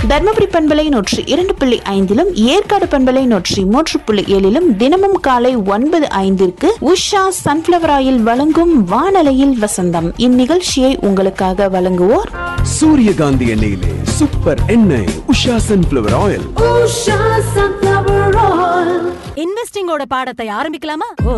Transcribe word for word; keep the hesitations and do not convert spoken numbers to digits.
தர்மபுரி பண்பலை நூற்றி இரண்டு புள்ளி ஐந்திலும் ஏற்காடு பண்பலை நூற்றி மூன்று புள்ளி ஏழிலும் தினமும் காலை ஒன்பது ஐந்திற்கு உஷா சன்ஃபிளவர் ஆயில் வழங்கும் வானலையில் வசந்தம். இந்நிகழ்ச்சியை உங்களுக்காக வழங்குவோர் சூரியகாந்தி எண்ணெயிலே சூப்பர் எண்ணெய் உஷா சன்ஃபிளவர் ஆயில். இன்வெஸ்டிங்கோட பாடத்தை ஆரம்பிக்கலாமா?